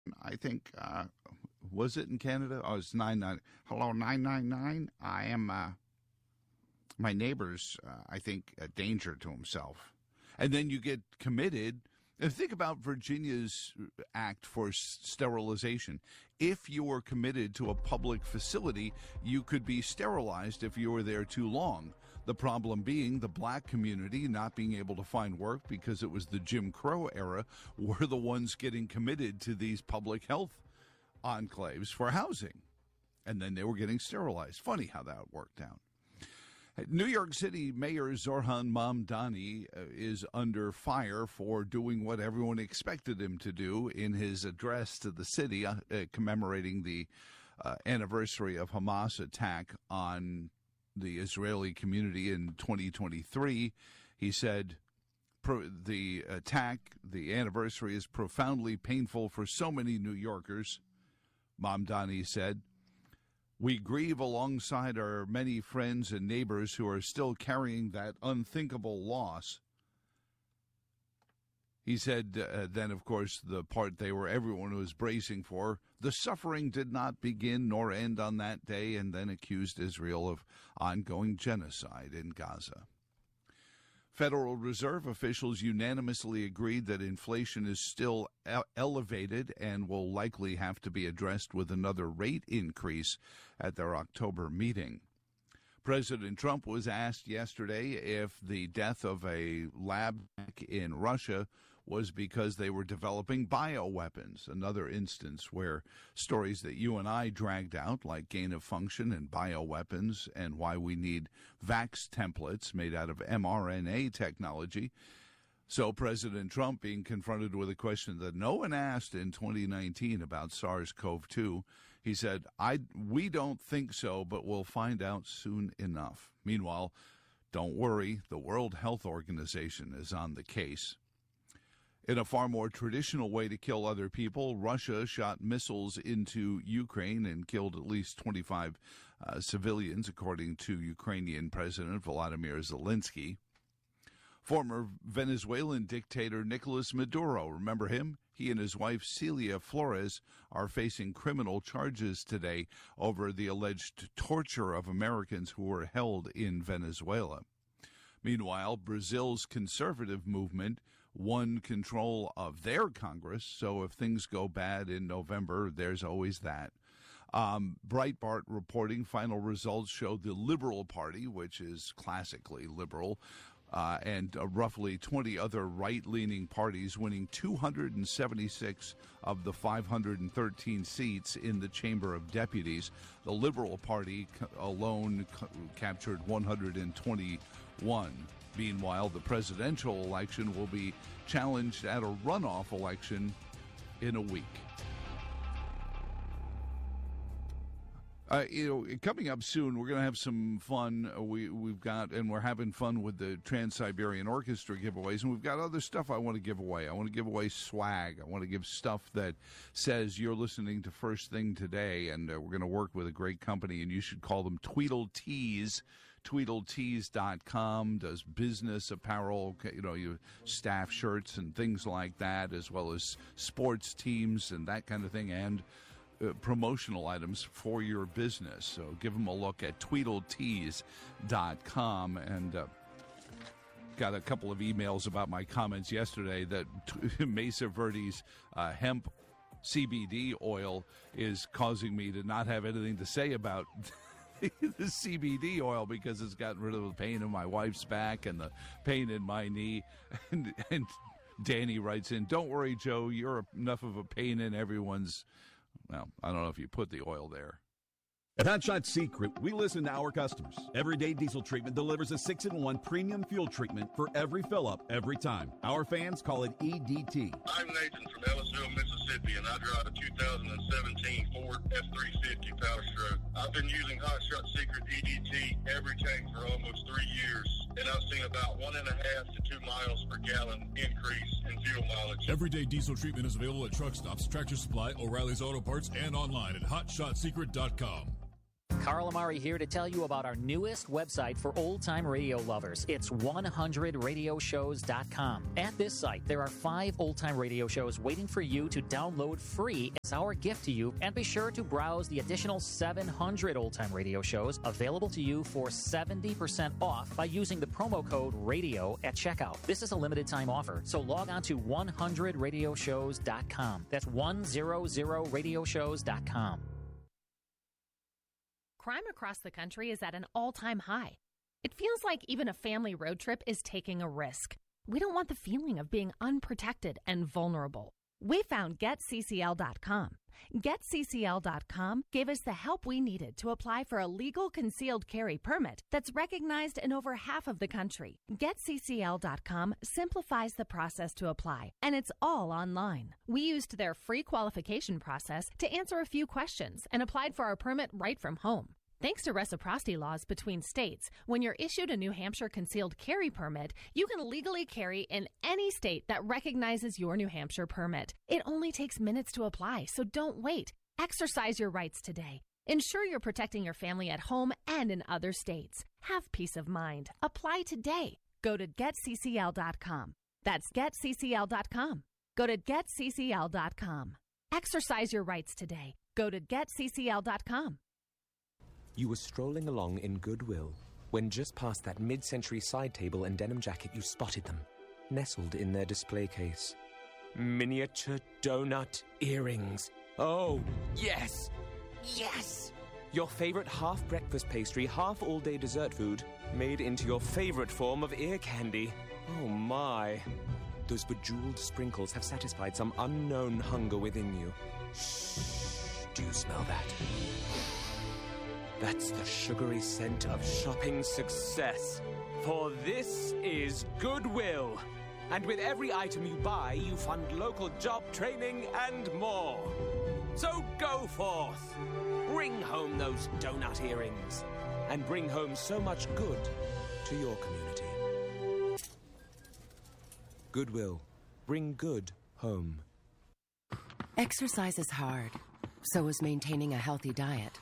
I think, was it in Canada? Oh, it's 99. Hello, 999. I am, my neighbor's, I think, a danger to himself. And then you get committed. And think about Virginia's act for sterilization. If you were committed to a public facility, you could be sterilized if you were there too long. The problem being the black community not being able to find work because it was the Jim Crow era were the ones getting committed to these public health enclaves for housing. And then they were getting sterilized. Funny how that worked out. New York City Mayor Zohran Mamdani is under fire for doing what everyone expected him to do in his address to the city commemorating the anniversary of Hamas attack on the Israeli community in 2023. He said the attack, the anniversary, is profoundly painful for so many New Yorkers. Mamdani said, "We grieve alongside our many friends and neighbors who are still carrying that unthinkable loss." He said then, of course, the part everyone was bracing for, the suffering did not begin nor end on that day, and then accused Israel of ongoing genocide in Gaza. Federal Reserve officials unanimously agreed that inflation is still elevated and will likely have to be addressed with another rate increase at their October meeting. President Trump was asked yesterday if the death of a lab tech in Russia was because they were developing bioweapons, another instance where stories that you and I dragged out, like gain of function and bioweapons and why we need vax templates made out of mRNA technology. So President Trump, being confronted with a question that no one asked in 2019 about SARS-CoV-2, he said, we don't think so, but we'll find out soon enough. Meanwhile, don't worry, the World Health Organization is on the case. In a far more traditional way to kill other people, Russia shot missiles into Ukraine and killed at least 25 civilians, according to Ukrainian President Volodymyr Zelensky. Former Venezuelan dictator Nicolas Maduro, remember him? He and his wife Celia Flores are facing criminal charges today over the alleged torture of Americans who were held in Venezuela. Meanwhile, Brazil's conservative movement won control of their Congress, so if things go bad in November, there's always that. Breitbart reporting final results show the Liberal Party, which is classically liberal, and roughly 20 other right-leaning parties winning 276 of the 513 seats in the Chamber of Deputies. The Liberal Party alone captured 121. Meanwhile, the presidential election will be challenged at a runoff election in a week. Coming up soon, we're going to have some fun. We're having fun with the Trans-Siberian Orchestra giveaways, and we've got other stuff I want to give away. I want to give away swag. I want to give stuff that says you're listening to First Thing Today, and we're going to work with a great company, and you should call them Tweedletees. Tweedletees.com does business apparel, staff shirts and things like that, as well as sports teams and that kind of thing, and promotional items for your business. So give them a look at Tweedletees.com. And got a couple of emails about my comments yesterday that Mesa Verde's hemp CBD oil is causing me to not have anything to say about the CBD oil because it's gotten rid of the pain in my wife's back and the pain in my knee. And Danny writes in, "Don't worry, Joe, you're enough of a pain in everyone's..." Well, I don't know if you put the oil there. At Hot Shot Secret, we listen to our customers. Everyday Diesel Treatment delivers a 6-in-1 premium fuel treatment for every fill-up, every time. Our fans call it EDT. I'm Nathan from Ellisville, Mississippi, and I drive a 2017 Ford F-350 Power Stroke. I've been using Hot Shot Secret EDT every tank for almost 3 years, and I've seen about 1.5 to 2 miles per gallon increase in fuel mileage. Everyday Diesel Treatment is available at truck stops, Tractor Supply, O'Reilly's Auto Parts, and online at HotShotSecret.com. Carl Amari here to tell you about our newest website for old-time radio lovers. It's 100radioshows.com. At this site, there are 5 old-time radio shows waiting for you to download free as our gift to you, and be sure to browse the additional 700 old-time radio shows available to you for 70% off by using the promo code RADIO at checkout. This is a limited-time offer, so log on to 100radioshows.com. That's 100radioshows.com. Crime across the country is at an all-time high. It feels like even a family road trip is taking a risk. We don't want the feeling of being unprotected and vulnerable. We found GetCCL.com. GetCCL.com gave us the help we needed to apply for a legal concealed carry permit that's recognized in over half of the country. GetCCL.com simplifies the process to apply, and it's all online. We used their free qualification process to answer a few questions and applied for our permit right from home. Thanks to reciprocity laws between states, when you're issued a New Hampshire concealed carry permit, you can legally carry in any state that recognizes your New Hampshire permit. It only takes minutes to apply, so don't wait. Exercise your rights today. Ensure you're protecting your family at home and in other states. Have peace of mind. Apply today. Go to GetCCL.com. That's GetCCL.com. Go to GetCCL.com. Exercise your rights today. Go to GetCCL.com. You were strolling along in Goodwill when just past that mid-century side table and denim jacket you spotted them, nestled in their display case. Miniature donut earrings. Oh, yes! Yes! Your favorite half-breakfast pastry, half-all-day dessert food, made into your favorite form of ear candy. Oh, my. Those bejeweled sprinkles have satisfied some unknown hunger within you. Shh. Do you smell that? That's the sugary scent of shopping success. For this is Goodwill. And with every item you buy, you fund local job training and more. So go forth. Bring home those donut earrings. And bring home so much good to your community. Goodwill. Bring good home. Exercise is hard. So is maintaining a healthy diet.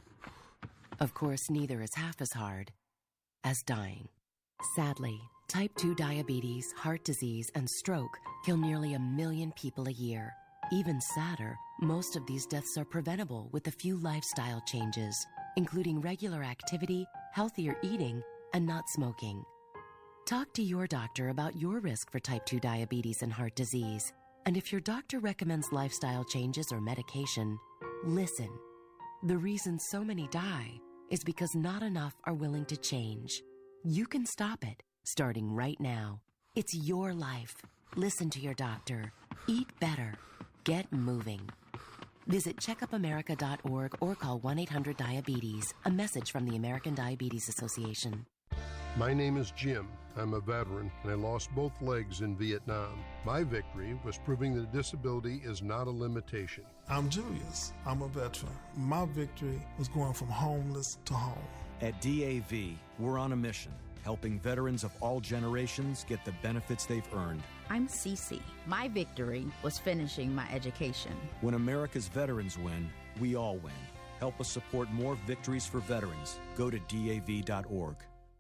Of course, neither is half as hard as dying. Sadly, type 2 diabetes, heart disease, and stroke kill nearly 1 million people a year. Even sadder, most of these deaths are preventable with a few lifestyle changes, including regular activity, healthier eating, and not smoking. Talk to your doctor about your risk for type 2 diabetes and heart disease. And if your doctor recommends lifestyle changes or medication, listen. The reason so many die is because not enough are willing to change. You can stop it, starting right now. It's your life. Listen to your doctor. Eat better. Get moving. Visit checkupamerica.org or call 1-800-DIABETES. A message from the American Diabetes Association. My name is Jim. I'm a veteran, and I lost both legs in Vietnam. My victory was proving that disability is not a limitation. I'm Julius. I'm a veteran. My victory was going from homeless to home. At DAV, we're on a mission, helping veterans of all generations get the benefits they've earned. I'm Cece. My victory was finishing my education. When America's veterans win, we all win. Help us support more victories for veterans. Go to DAV.org.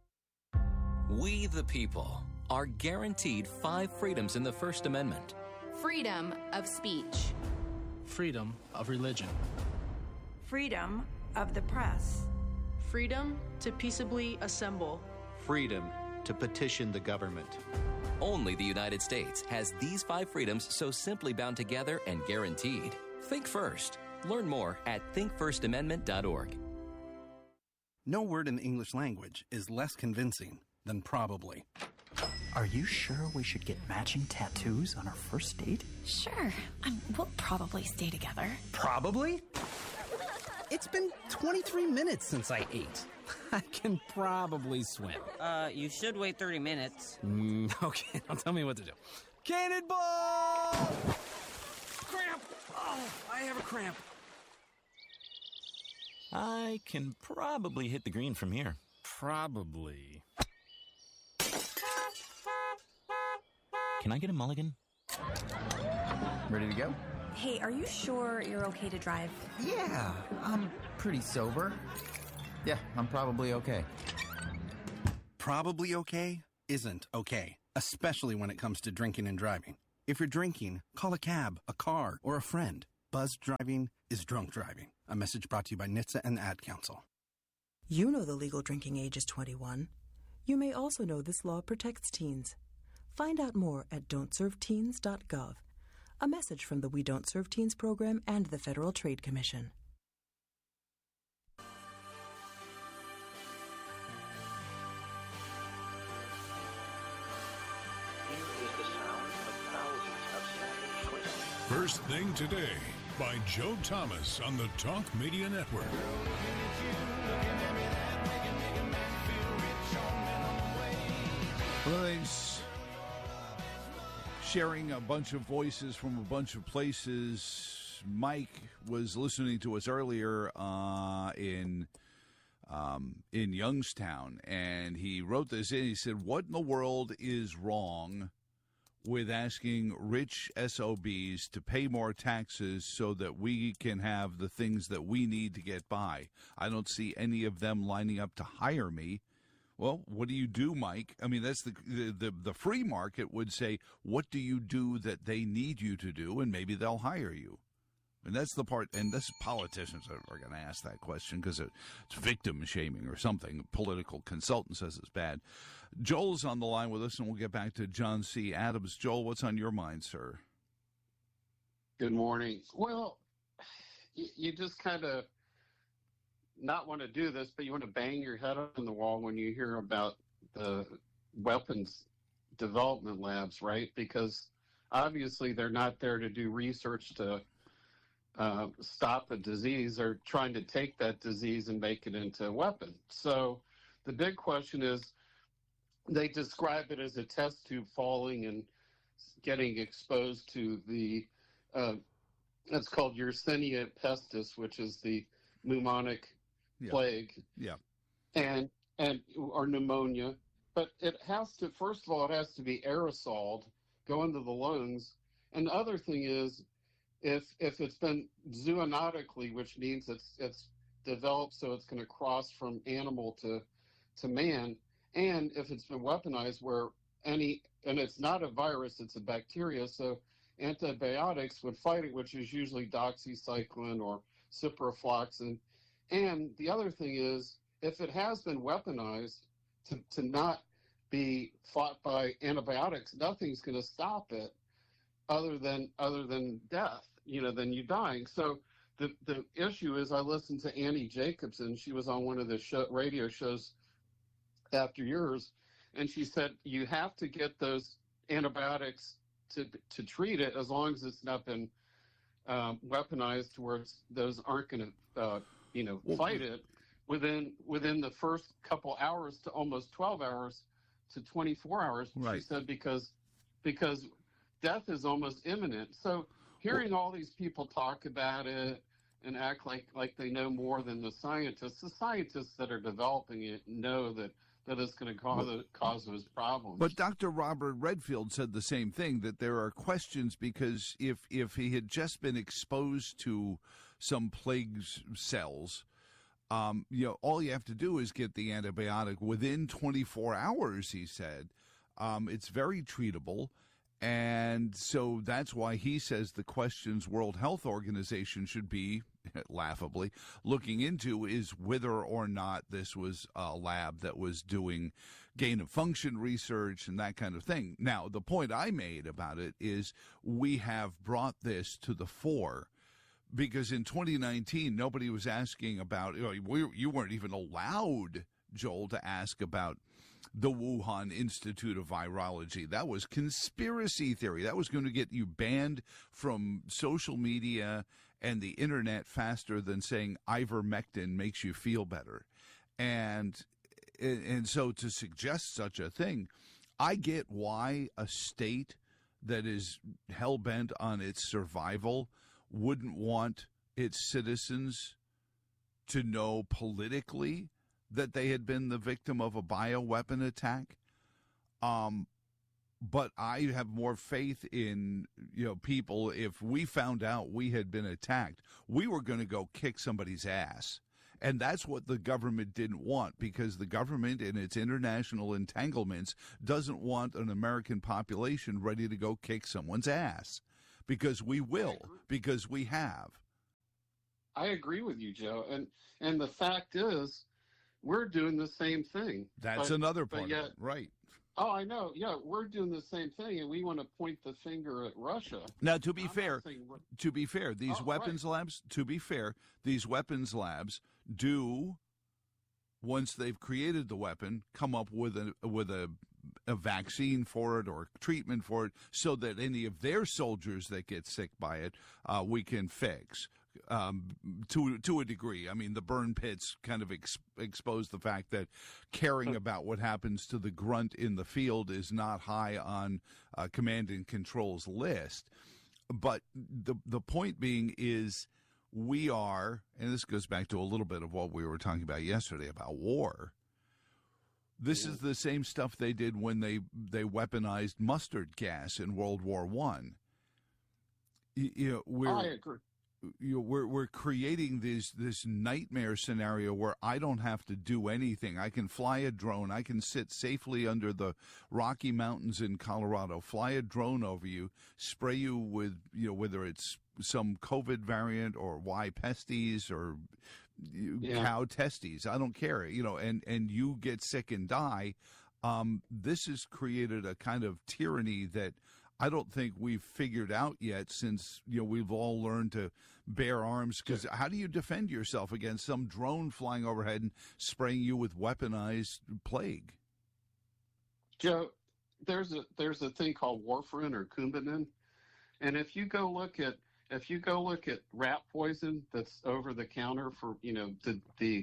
We, the people, are guaranteed 5 freedoms in the First Amendment. Freedom of speech. Freedom of religion. Freedom of the press. Freedom to peaceably assemble. Freedom to petition the government. Only the United States has these 5 freedoms so simply bound together and guaranteed. Think first. Learn more at thinkfirstamendment.org. No word in the English language is less convincing than probably. Are you sure we should get matching tattoos on our first date? Sure. We'll probably stay together. Probably? It's been 23 minutes since I ate. I can probably swim. You should wait 30 minutes. Okay, now tell me what to do. Cannonball! Cramp! Oh, I have a cramp. I can probably hit the green from here. Probably. Can I get a mulligan? Ready to go? Hey, are you sure you're okay to drive? Yeah, I'm pretty sober. Yeah, I'm probably okay. Probably okay isn't okay, especially when it comes to drinking and driving. If you're drinking, call a cab, a car, or a friend. Buzzed driving is drunk driving. A message brought to you by NHTSA and the Ad Council. You know the legal drinking age is 21. You may also know this law protects teens. Find out more at don'tserveteens.gov. A message from the We Don't Serve Teens program and the Federal Trade Commission. First Thing Today by Joe Thomas on the Talk Media Network. Well, thanks. Sharing a bunch of voices from a bunch of places. Mike was listening to us earlier in Youngstown, and he wrote this in. He said, "What in the world is wrong with asking rich SOBs to pay more taxes so that we can have the things that we need to get by? I don't see any of them lining up to hire me." Well, what do you do, Mike? I mean, that's the free market would say, what do you do that they need you to do, and maybe they'll hire you. And that's the part, and this politicians are going to ask that question because it's victim shaming or something. A political consultant says it's bad. Joel's on the line with us, and we'll get back to John C. Adams. Joel, what's on your mind, sir? Good morning. Well, you just kind of not want to do this, but you want to bang your head on the wall when you hear about the weapons development labs, right? Because obviously they're not there to do research to stop a disease. They're trying to take that disease and make it into a weapon. So the big question is, they describe it as a test tube falling and getting exposed to the, it's called Yersinia pestis, which is the pneumonic plague, and or pneumonia. But it has to, first of all, it has to be aerosoled, go into the lungs. And the other thing is, if it's been zoonotically, which means it's developed so it's going to cross from animal to man, and if it's been weaponized and it's not a virus, it's a bacteria, so antibiotics would fight it, which is usually doxycycline or ciprofloxacin. And the other thing is, if it has been weaponized to not be fought by antibiotics, nothing's going to stop it other than death, than you dying. So the issue is, I listened to Annie Jacobson. She was on one of the radio shows after yours, and she said you have to get those antibiotics to treat it, as long as it's not been weaponized to where those aren't going to fight it within the first couple hours to almost 12 hours to 24 hours. Right. She said because death is almost imminent. So hearing all these people talk about it and act like they know more than the scientists that are developing it know that it's going to cause those problems. But Dr. Robert Redfield said the same thing, that there are questions, because if he had just been exposed to some plague cells, all you have to do is get the antibiotic within 24 hours, he said. It's very treatable. And so that's why he says the questions World Health Organization should be, laughably, looking into is whether or not this was a lab that was doing gain-of-function research and that kind of thing. Now, the point I made about it is we have brought this to the fore because in 2019, nobody was asking about, you weren't even allowed, Joel, to ask about the Wuhan Institute of Virology. That was conspiracy theory. That was going to get you banned from social media and the internet faster than saying ivermectin makes you feel better. And so to suggest such a thing, I get why a state that is hell-bent on its survival wouldn't want its citizens to know politically that they had been the victim of a bioweapon attack. But I have more faith in, people. If we found out we had been attacked, we were going to go kick somebody's ass. And that's what the government didn't want, because the government in its international entanglements doesn't want an American population ready to go kick someone's ass, because we will, because we have. I agree with you, Joe. And the fact is, we're doing the same thing. That's another part of it, right? Oh, I know. Yeah, we're doing the same thing, and we want to point the finger at Russia. Now, to be fair, these weapons labs. To be fair, these weapons labs do, once they've created the weapon, come up with a vaccine for it or treatment for it, so that any of their soldiers that get sick by it, we can fix. To a degree. I mean, the burn pits kind of expose the fact that caring about what happens to the grunt in the field is not high on command and control's list. But the point being is, we are, and this goes back to a little bit of what we were talking about yesterday about war. This is the same stuff they did when they weaponized mustard gas in World War I. I agree. We're creating this nightmare scenario where I don't have to do anything. I can fly a drone. I can sit safely under the Rocky Mountains in Colorado, fly a drone over you, spray you with, whether it's some COVID variant or Y pesties or cow testes. I don't care, and you get sick and die. This has created a kind of tyranny that I don't think we've figured out yet, since we've all learned to bear arms. Because how do you defend yourself against some drone flying overhead and spraying you with weaponized plague? Joe, there's a thing called warfarin or Coumadin, and if you go look at rat poison that's over the counter for the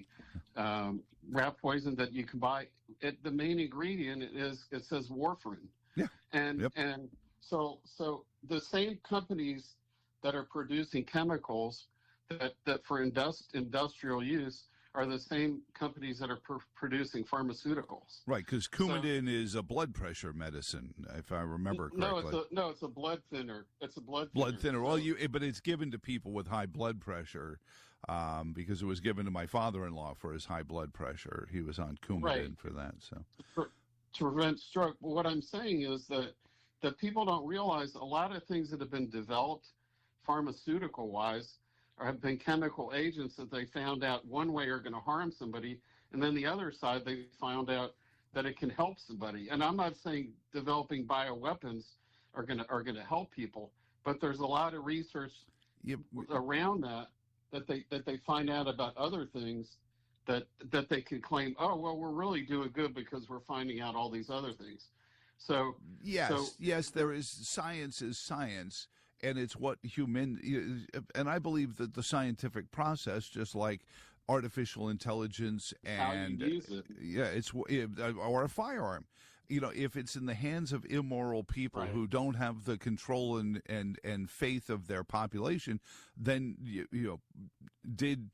rat poison that you can buy, the main ingredient it says warfarin. Yeah, and So the same companies that are producing chemicals that for industrial use are the same companies that are producing pharmaceuticals. Right, because Coumadin is a blood pressure medicine, if I remember correctly. No, it's a blood thinner. It's a blood thinner. Well, but it's given to people with high blood pressure, because it was given to my father-in-law for his high blood pressure. He was on Coumadin for that. So to prevent stroke. But what I'm saying is that people don't realize a lot of things that have been developed pharmaceutical-wise have been chemical agents that they found out one way are going to harm somebody, and then the other side they found out that it can help somebody. And I'm not saying developing bioweapons are going to help people, but there's a lot of research around that they find out about other things that they can claim, oh, well, we're really doing good because we're finding out all these other things. So yes, there is science is science, and it's what and I believe that the scientific process, just like artificial intelligence and how you use it, or a firearm, if it's in the hands of immoral people who don't have the control and faith of their population, then did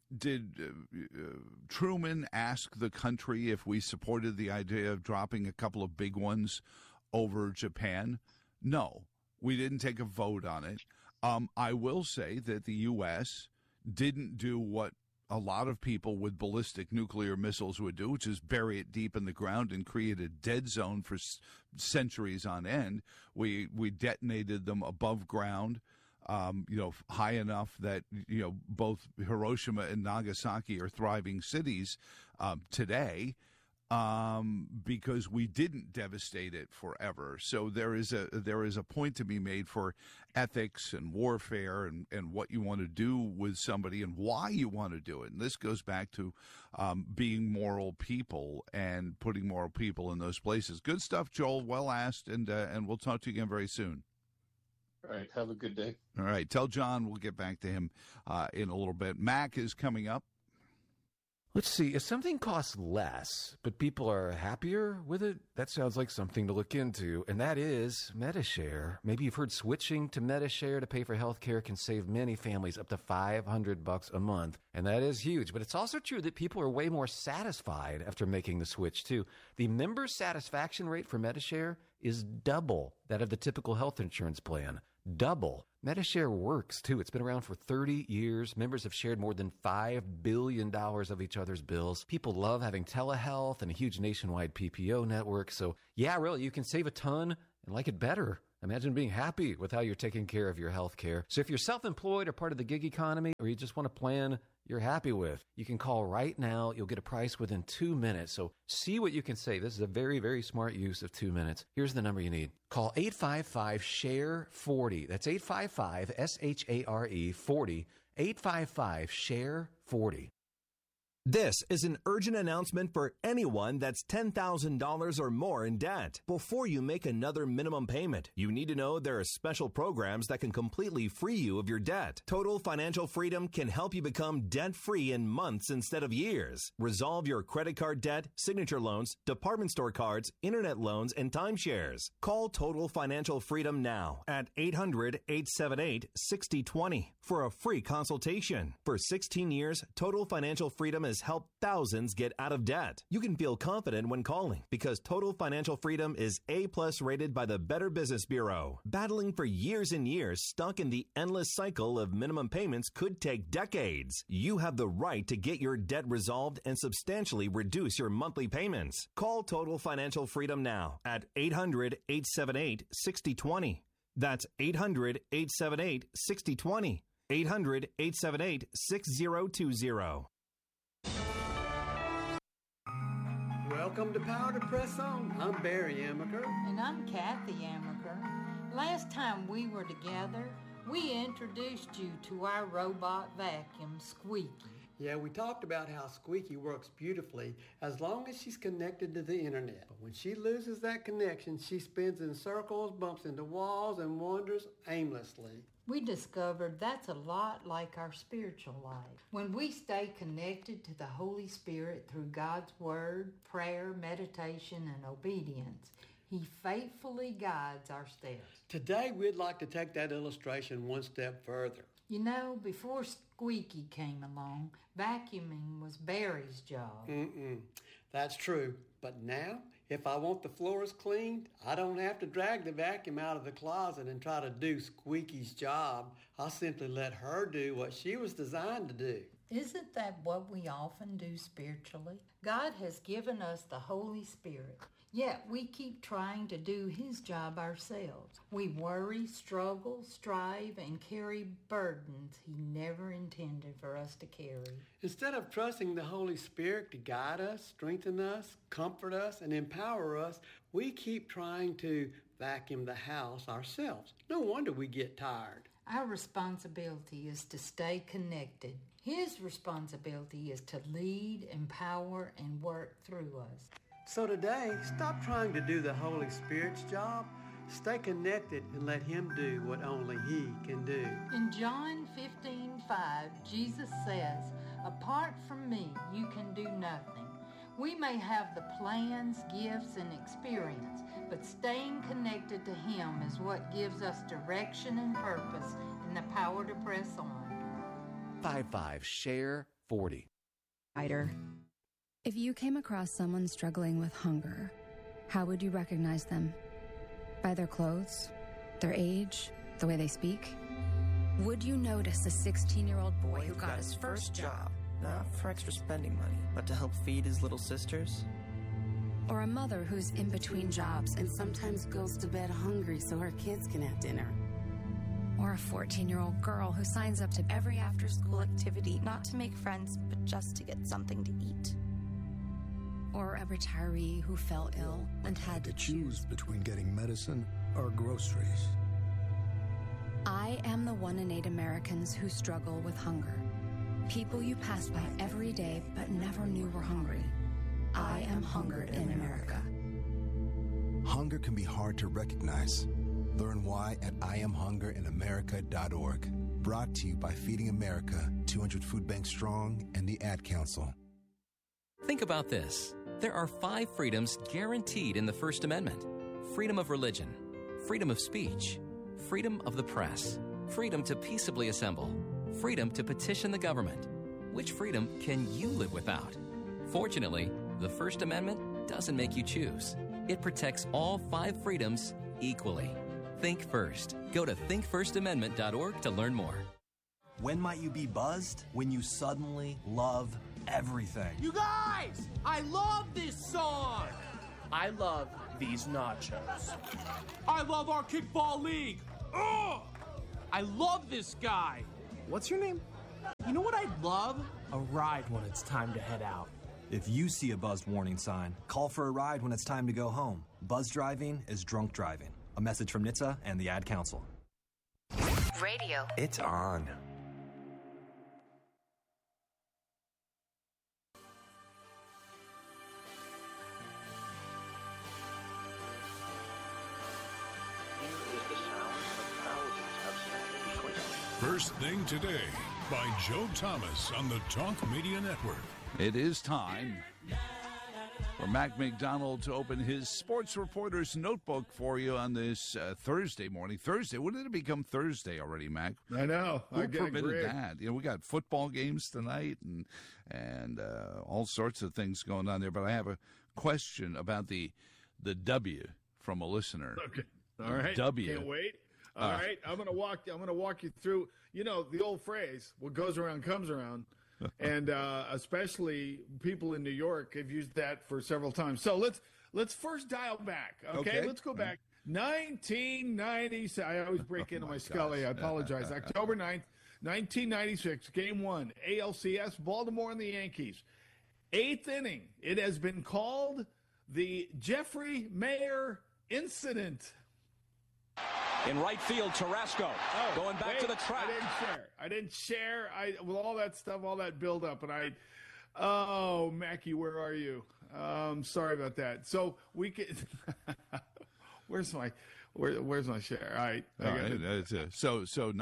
Truman ask the country if we supported the idea of dropping a couple of big ones over Japan? No, we didn't take a vote on it. I will say that the U.S. didn't do what a lot of people with ballistic nuclear missiles would do, which is bury it deep in the ground and create a dead zone for centuries on end. We detonated them above ground. High enough that, both Hiroshima and Nagasaki are thriving cities today, because we didn't devastate it forever. So there is a point to be made for ethics and warfare and what you want to do with somebody and why you want to do it. And this goes back to being moral people and putting moral people in those places. Good stuff, Joel. Well asked, and we'll talk to you again very soon. All right. Have a good day. All right. Tell John we'll get back to him in a little bit. Mac is coming up. Let's see. If something costs less, but people are happier with it, that sounds like something to look into. And that is Medi-Share. Maybe you've heard switching to Medi-Share to pay for health care can save many families up to $500 a month. And that is huge. But it's also true that people are way more satisfied after making the switch, too. The member satisfaction rate for Medi-Share is double that of the typical health insurance plan. double. Medi-Share works, too. It's been around for 30 years. Members have shared more than $5 billion of each other's bills. People love having telehealth and a huge nationwide PPO network. So, yeah, really, you can save a ton and like it better. Imagine being happy with how you're taking care of your health care. So if you're self-employed or part of the gig economy, or you just want a plan you're happy with, you can call right now. You'll get a price within 2 minutes. So see what you can save. This is a very, very smart use of 2 minutes. Here's the number you need. Call 855-SHARE-40. That's 855-SHARE-40. 855-SHARE-40. This is an urgent announcement for anyone that's $10,000 or more in debt. Before you make another minimum payment, you need to know there are special programs that can completely free you of your debt. Total Financial Freedom can help you become debt-free in months instead of years. Resolve your credit card debt, signature loans, department store cards, internet loans, and timeshares. Call Total Financial Freedom now at 800-878-6020 for a free consultation. For 16 years, Total Financial Freedom has helped thousands get out of debt. You can feel confident when calling because Total Financial Freedom is A+ rated by the Better Business Bureau. Battling for years and years, stuck in the endless cycle of minimum payments could take decades. You have the right to get your debt resolved and substantially reduce your monthly payments. Call Total Financial Freedom now at 800-878-6020. That's 800-878-6020. 800-878-6020. Welcome to Power to Press On. I'm Barry Amaker. And I'm Kathy Amaker. Last time we were together, we introduced you to our robot vacuum, Squeaky. Yeah, we talked about how Squeaky works beautifully as long as she's connected to the internet. But when she loses that connection, she spins in circles, bumps into walls, and wanders aimlessly. We discovered that's a lot like our spiritual life. When we stay connected to the Holy Spirit through God's Word, prayer, meditation, and obedience, He faithfully guides our steps. Today, we'd like to take that illustration one step further. You know, before Squeaky came along, vacuuming was Barry's job. That's true. But now, if I want the floors cleaned, I don't have to drag the vacuum out of the closet and try to do Squeaky's job. I'll simply let her do what she was designed to do. Isn't that what we often do spiritually? God has given us the Holy Spirit, yet we keep trying to do His job ourselves. We worry, struggle, strive, and carry burdens He never intended for us to carry. Instead of trusting the Holy Spirit to guide us, strengthen us, comfort us, and empower us, we keep trying to vacuum the house ourselves. No wonder we get tired. Our responsibility is to stay connected. His responsibility is to lead, empower, and work through us. So today, stop trying to do the Holy Spirit's job. Stay connected and let Him do what only He can do. In John 15:5, Jesus says, "Apart from me, you can do nothing." We may have the plans, gifts, and experience, but staying connected to Him is what gives us direction and purpose and the power to press on. 55-SHARE-40. If you came across someone struggling with hunger, how would you recognize them? By their clothes, their age, the way they speak? Would you notice a 16-year-old boy who got his first job? Not for extra spending money, but to help feed his little sisters? Or a mother who's in between jobs and sometimes goes to bed hungry so her kids can have dinner? Or a 14-year-old girl who signs up to every after-school activity, not to make friends, but just to get something to eat? Or a retiree who fell ill and had to choose between getting medicine or groceries. I am the 1 in 8 Americans who struggle with hunger. People you pass by every day but never knew were hungry. I am hunger in America. Hunger can be hard to recognize. Learn why at IamHungerInAmerica.org. Brought to you by Feeding America, 200 Food Banks Strong, and the Ad Council. Think about this. There are 5 freedoms guaranteed in the First Amendment. Freedom of religion, freedom of speech, freedom of the press, freedom to peaceably assemble, freedom to petition the government. Which freedom can you live without? Fortunately, the First Amendment doesn't make you choose. It protects all 5 freedoms equally. Think First. Go to thinkfirstamendment.org to learn more. When might you be buzzed? When you suddenly love everything. You guys, I love this song. I love these nachos. I love our kickball league. Ugh! I love this guy. What's your name? You know what I'd love? A ride when it's time to head out. If you see a buzzed warning sign, call for a ride when it's time to go home. Buzz driving is drunk driving. A message from NHTSA and the Ad Council. Radio. It's on. First Thing Today by Joe Thomas on the Talk Media Network. It is time for Mac McDonald to open his sports reporter's notebook for you on this Thursday morning. Thursday? When did it become Thursday already, Mac? I know. Who permitted that? You know, we got football games tonight and all sorts of things going on there. But I have a question about the W from a listener. Okay. All right. W. Can't wait. All right, I'm gonna walk you through. You know the old phrase: "What goes around comes around," and especially people in New York have used that for several times. So let's first dial back. Okay? Let's go back. 1990. I always break into my Scully. I apologize. October 9th, 1996, Game 1, ALCS, Baltimore and the Yankees. 8th inning. It has been called the Jeffrey Mayer incident. In right field, Tarasco going back to the track. I didn't share. With all that stuff, all that buildup, and Mackie, where are you? Sorry about that. So we can. Where's my share? All right. So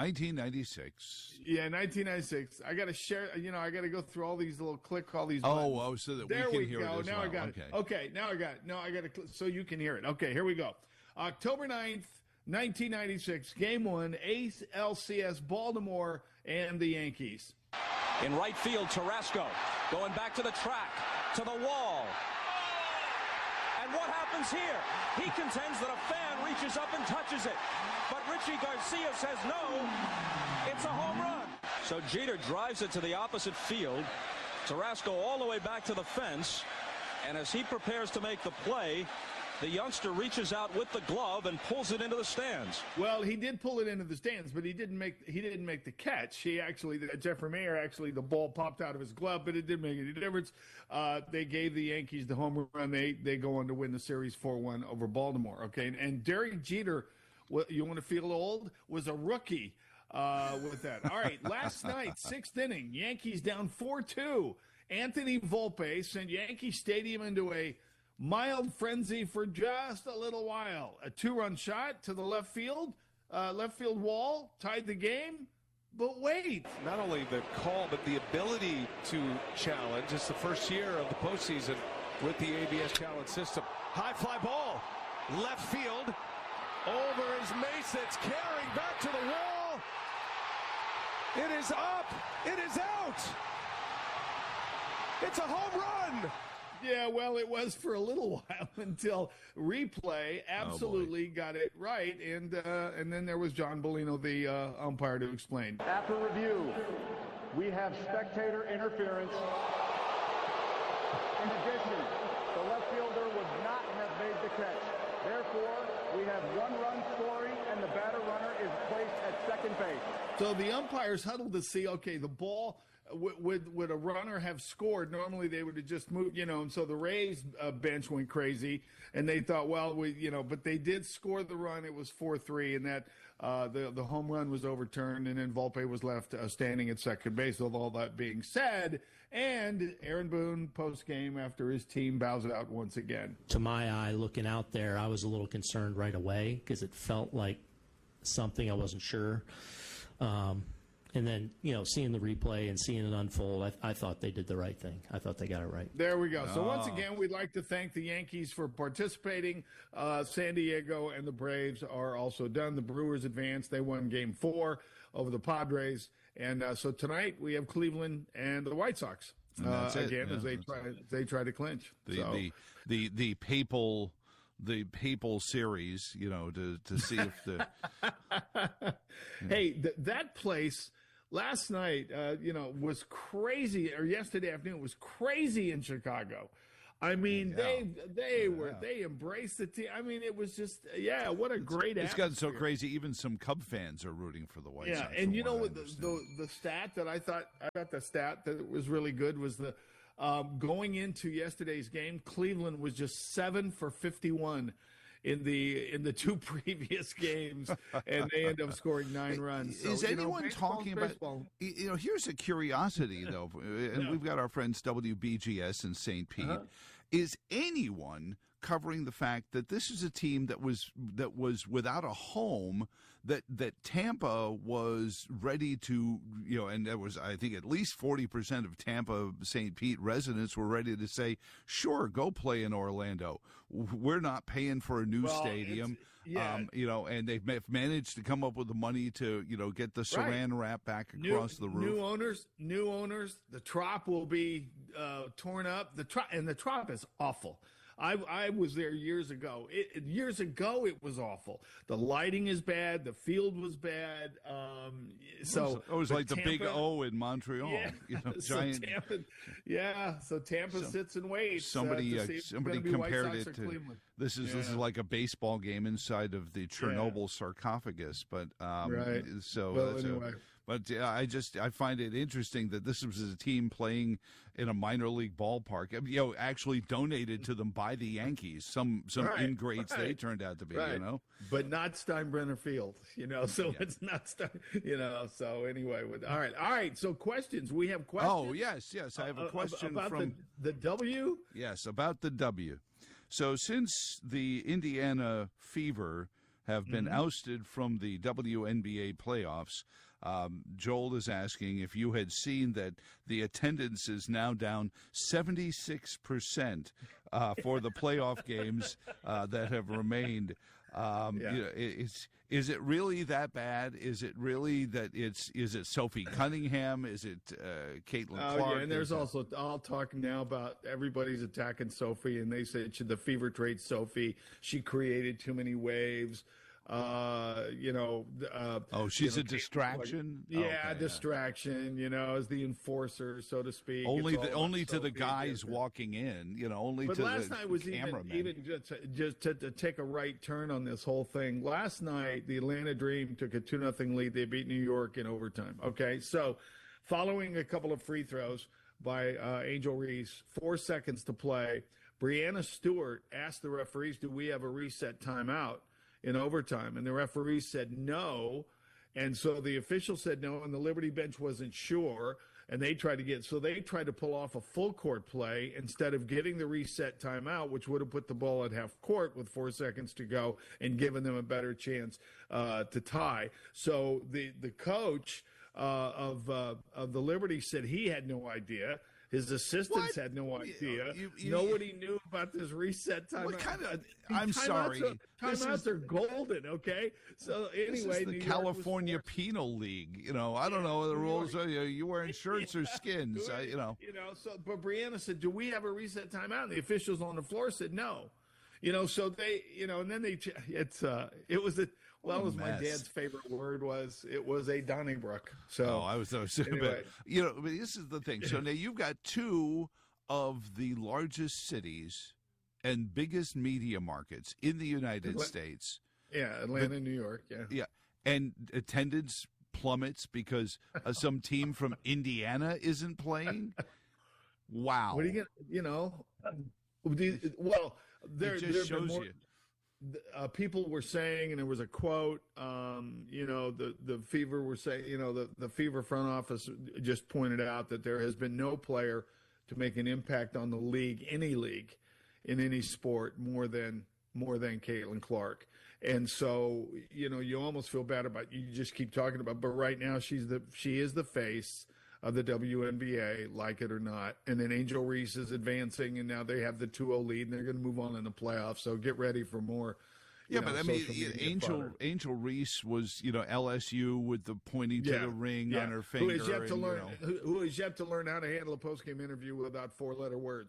1996. Yeah, 1996. I got to share. I got to go through all these little all these. So that there we can hear go. it as Now well. I got it. Okay, now I got it. No, I got to so you can hear it. Okay, here we go. October 9th. 1996, Game 1, ALCS, Baltimore and the Yankees. In right field, Tarasco going back to the track, to the wall. And what happens here? He contends that a fan reaches up and touches it. But Richie Garcia says no, it's a home run. So Jeter drives it to the opposite field. Tarasco all the way back to the fence. And as he prepares to make the play, the youngster reaches out with the glove and pulls it into the stands. Well, he did pull it into the stands, but he didn't make the catch. Jeffrey Mayer, the ball popped out of his glove, but it didn't make any difference. They gave the Yankees the home run. They go on to win the series 4-1 over Baltimore. Okay, and Derek Jeter, you want to feel old, was a rookie with that. All right, last night, 6th inning, Yankees down 4-2. Anthony Volpe sent Yankee Stadium into a mild frenzy for just a little while. A 2-run shot to the left field wall, tied the game. But wait. Not only the call, but the ability to challenge. It's the first year of the postseason with the ABS challenge system. High fly ball, left field, over is Mason. It's carrying back to the wall. It is up. It is out. It's a home run. Yeah, well, it was for a little while until replay absolutely got it right, and then there was John Bellino, the umpire, to explain. After review, we have spectator interference. In addition, the left fielder would not have made the catch. Therefore, we have 1-run scoring, and the batter runner is placed at second base. So the umpires huddled to see, okay, the ball. Would a runner have scored? Normally they would have just moved, and so the Rays bench went crazy, and they thought, but they did score the run. It was 4-3, and that the home run was overturned, and then Volpe was left standing at second base. With all that being said, and Aaron Boone post game after his team bows out once again. To my eye, looking out there, I was a little concerned right away because it felt like something I wasn't sure. And then, seeing the replay and seeing it unfold, I thought they did the right thing. I thought they got it right. There we go. So once again, we'd like to thank the Yankees for participating. San Diego and the Braves are also done. The Brewers advanced. They won Game 4 over the Padres. And so tonight we have Cleveland and the White Sox again as they try to clinch. The papal the papal series, to see if the. Hey, that place last night, was crazy, or yesterday afternoon was crazy in Chicago. I mean, they embraced the team. I mean, it was just, what a great atmosphere. It's gotten so crazy. Even some Cub fans are rooting for the White Sox. Yeah, and the stat that I thought the stat that was really good was the going into yesterday's game, Cleveland was just 7 for 51 in the two previous games, and they end up scoring 9 runs. So, is anyone talking about? Here's a curiosity though, and we've got our friends WBGS in St. Pete. Is anyone covering the fact that this is a team that was without a home, that Tampa was ready to, and there was, I think, at least 40% of Tampa St. Pete residents were ready to say, sure, go play in Orlando. We're not paying for a new stadium. And they've managed to come up with the money to, get the saran wrap back across the roof. New owners. The Trop will be torn up. The Trop is awful. I was there years ago. Years ago, it was awful. The lighting is bad. The field was bad. It was like Tampa, the big O in Montreal. Yeah, giant. So Tampa sits and waits. Somebody compared it to Cleveland. This is like a baseball game inside of the Chernobyl sarcophagus. But anyway. But I find it interesting that this was a team playing in a minor league ballpark. Actually donated to them by the Yankees. Some ingrates they turned out to be. But not Steinbrenner Field. It's not So anyway, all right. So questions. We have questions. Oh yes. I have a question about from the W. Yes, about the W. So since the Indiana Fever have been ousted from the WNBA playoffs. Joel is asking if you had seen that the attendance is now down 76% for the playoff games that have remained. Is it really that bad? Is it really that is it Sophie Cunningham? Is it Caitlin Clark? Yeah, and there's also, I'll talk now about everybody's attacking Sophie, and they said the Fever trade Sophie. She created too many waves. She's a distraction. Distraction. As the enforcer, so to speak. Only to the guys walking in. But last night was even just to take a right turn on this whole thing. Last night, the Atlanta Dream took a 2-0 lead. They beat New York in overtime. Okay, so following a couple of free throws by Angel Reese, 4 seconds to play, Brianna Stewart asked the referees, "Do we have a reset timeout?" in overtime, and the referee said no, and so the official said no, and the Liberty bench wasn't sure, and they tried to pull off a full court play instead of getting the reset timeout, which would have put the ball at half court with 4 seconds to go and given them a better chance to tie. So the coach of the Liberty said he had no idea. His assistants had no idea. Nobody knew about this reset timeout. What kind of? I'm sorry. Timeouts are golden. Okay. So anyway, this is the California Penal League. I don't know what the rules are. You wearing shirts or skins? So, but Brianna said, "Do we have a reset timeout?" And the officials on the floor said no. So they, and then it was a. Well, that was my dad's favorite word. It was a Donnybrook. So I was anyway. But this is the thing. So now you've got two of the largest cities and biggest media markets in the United States. Yeah, Atlanta and New York. Yeah, and attendance plummets because some team from Indiana isn't playing. Wow. What are you gonna? Well, there just shows more, you. People were saying, and there was a quote, the Fever were saying, the Fever front office just pointed out that there has been no player to make an impact on the league, any league, in any sport more than Caitlin Clark. And so, you almost feel bad about, you just keep talking about, but right now she is the face of the WNBA, like it or not. And then Angel Reese is advancing, and now they have the 2-0 lead, and they're going to move on in the playoffs. So get ready for more. But I mean, Angel Reese was, LSU with the pointing to the ring on her finger. Who has yet to learn how to handle a post-game interview without 4-letter words.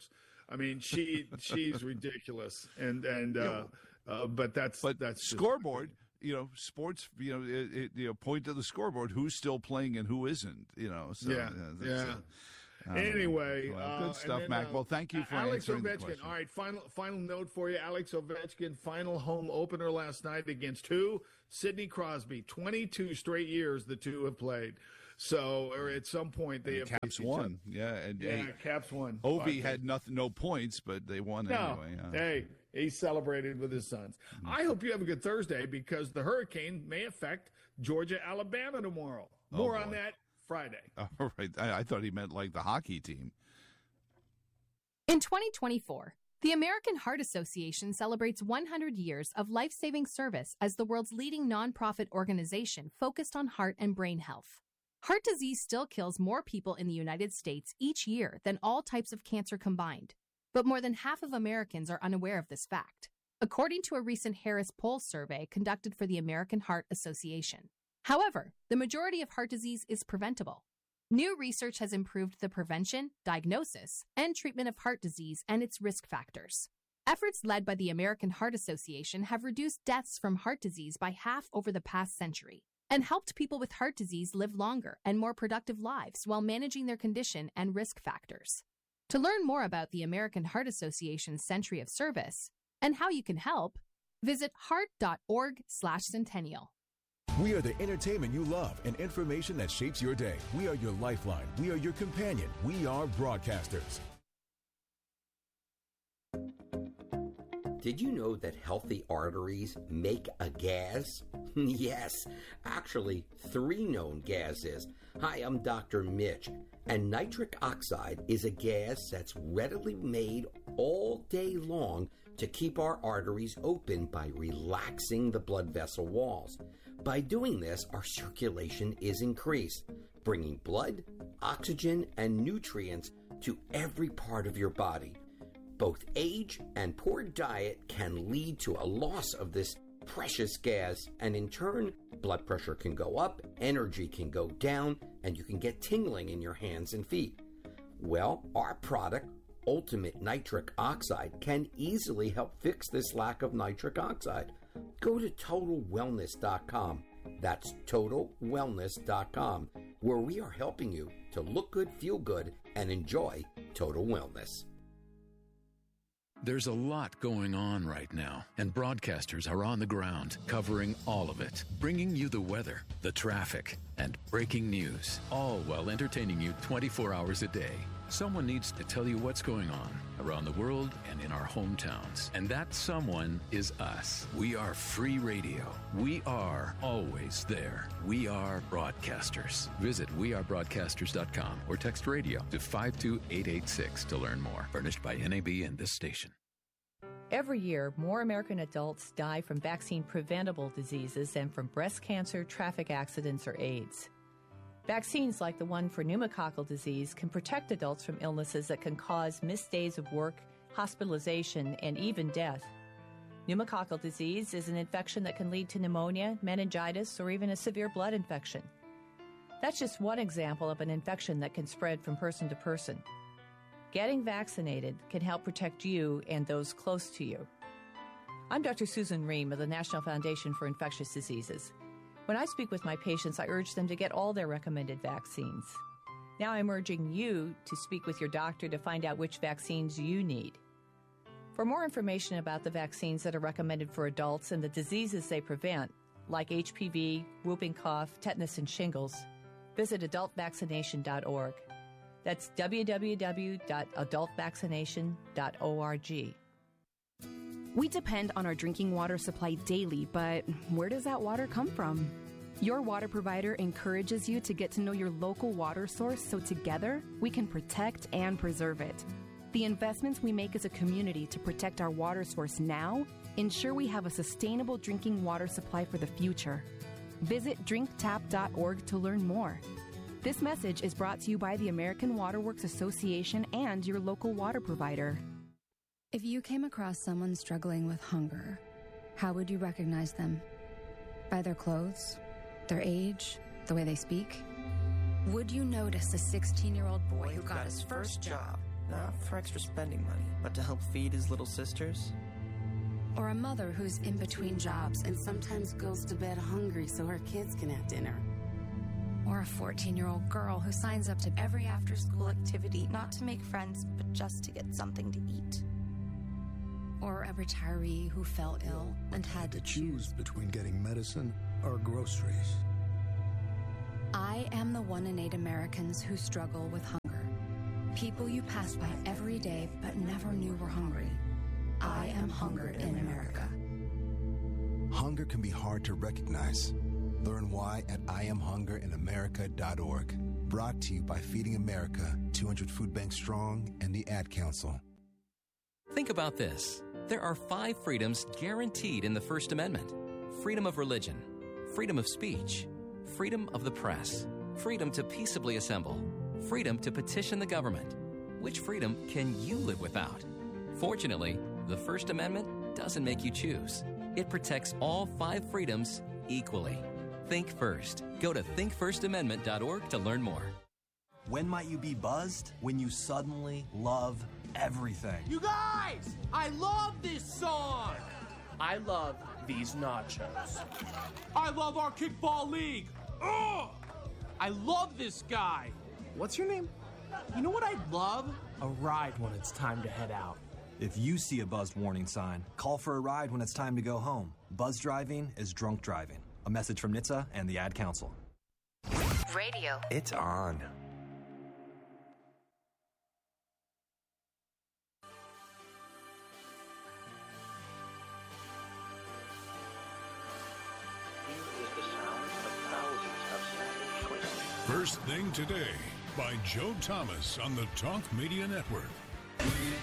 I mean, she's ridiculous, but that's scoreboard. Sports. Point to the scoreboard. Who's still playing and who isn't? So, Anyway, good stuff, Mac. Well, thank you for answering the question. All right, final note for you. Alex Ovechkin, final home opener last night against who? Sidney Crosby. 22 straight years the two have played. So, or at some point they have. Caps won. Caps won. Ovi had no points, but they won anyway. Hey, he celebrated with his sons. I hope you have a good Thursday because the hurricane may affect Georgia, Alabama tomorrow. More on that Friday. All right. I thought he meant like the hockey team. In 2024, the American Heart Association celebrates 100 years of life-saving service as the world's leading nonprofit organization focused on heart and brain health. Heart disease still kills more people in the United States each year than all types of cancer combined, but more than half of Americans are unaware of this fact, according to a recent Harris Poll survey conducted for the American Heart Association. However, the majority of heart disease is preventable. New research has improved the prevention, diagnosis, and treatment of heart disease and its risk factors. Efforts led by the American Heart Association have reduced deaths from heart disease by half over the past century and helped people with heart disease live longer and more productive lives while managing their condition and risk factors. To learn more about the American Heart Association's Century of Service and how you can help, visit heart.org/centennial. We are the entertainment you love and information that shapes your day. We are your lifeline. We are your companion. We are broadcasters. Did you know that healthy arteries make a gas? Yes, actually 3 known gases. Hi, I'm Dr. Mitch, and nitric oxide is a gas that's readily made all day long to keep our arteries open by relaxing the blood vessel walls. By doing this, our circulation is increased, bringing blood, oxygen, and nutrients to every part of your body. Both age and poor diet can lead to a loss of this precious gas, and in turn, blood pressure can go up, energy can go down, and you can get tingling in your hands and feet. Well, our product, Ultimate Nitric Oxide, can easily help fix this lack of nitric oxide. Go to TotalWellness.com. That's TotalWellness.com, where we are helping you to look good, feel good, and enjoy total wellness. There's a lot going on right now, and broadcasters are on the ground covering all of it, bringing you the weather, the traffic, and breaking news, all while entertaining you 24 hours a day. Someone needs to tell you what's going on around the world and in our hometowns. And that someone is us. We are free radio. We are always there. We are broadcasters. Visit wearebroadcasters.com or text radio to 52886 to learn more. Furnished by NAB and this station. Every year, more American adults die from vaccine-preventable diseases than from breast cancer, traffic accidents, or AIDS. Vaccines like the one for pneumococcal disease can protect adults from illnesses that can cause missed days of work, hospitalization, and even death. Pneumococcal disease is an infection that can lead to pneumonia, meningitis, or even a severe blood infection. That's just one example of an infection that can spread from person to person. Getting vaccinated can help protect you and those close to you. I'm Dr. Susan Ream of the National Foundation for Infectious Diseases. When I speak with my patients, I urge them to get all their recommended vaccines. Now I'm urging you to speak with your doctor to find out which vaccines you need. For more information about the vaccines that are recommended for adults and the diseases they prevent, like HPV, whooping cough, tetanus, and shingles, visit adultvaccination.org. That's www.adultvaccination.org. We depend on our drinking water supply daily, but where does that water come from? Your water provider encourages you to get to know your local water source so together we can protect and preserve it. The investments we make as a community to protect our water source now ensure we have a sustainable drinking water supply for the future. Visit drinktap.org to learn more. This message is brought to you by the American Water Works Association and your local water provider. If you came across someone struggling with hunger, how would you recognize them? By their clothes, their age, the way they speak? Would you notice a 16-year-old boy who got his first job not for extra spending money, but to help feed his little sisters. Or a mother who's in between jobs and sometimes goes to bed hungry so her kids can have dinner. Or a 14-year-old girl who signs up to every after-school activity, Not to make friends, but just to get something to eat. or a retiree who fell ill and had to choose between getting medicine or groceries. I am the 1 in 8 Americans who struggle with hunger. People you pass by every day but never knew were hungry. I am hungered in America. Hunger can be hard to recognize. Learn why at IamHungerInAmerica.org. Brought to you by Feeding America, 200 Food Banks Strong, and the Ad Council. Think about this. There are 5 freedoms guaranteed in the First Amendment. Freedom of religion, freedom of speech, freedom of the press, freedom to peaceably assemble, freedom to petition the government. Which freedom can you live without? Fortunately, the First Amendment doesn't make you choose. It protects all 5 freedoms equally. Think first. Go to thinkfirstamendment.org to learn more. When might you be buzzed? When you suddenly love everything. You guys, I love this song. I love these nachos. I love our kickball league. Ugh! I love this guy. What's your name? You know what I'd love? A ride when it's time to head out. If you see a buzzed warning sign, call for a ride when it's time to go home. Buzz driving is drunk driving. A message from NHTSA and the Ad Council. Radio. It's on. First Thing Today by Joe Thomas on the Talk Media Network.